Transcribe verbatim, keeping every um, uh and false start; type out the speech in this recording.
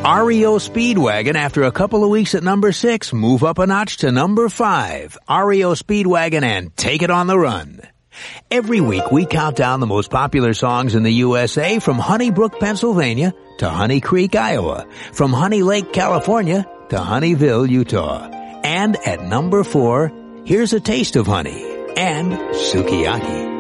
R E O Speedwagon, after a couple of weeks at number six, move up a notch to number five. R E O Speedwagon and Take It on the Run. Every week we count down the most popular songs in the U S A, from Honeybrook, Pennsylvania to Honey Creek, Iowa, from Honey Lake, California to Honeyville, Utah. And at number four, here's a taste of honey and sukiyaki.